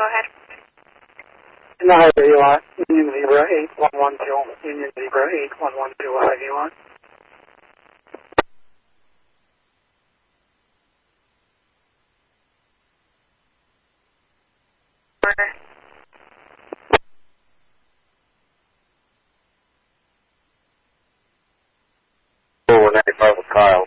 ahead. No, there you are. Union Zebra 8112. Union Zebra 8112. How do you want? Order. 195 with Kyle.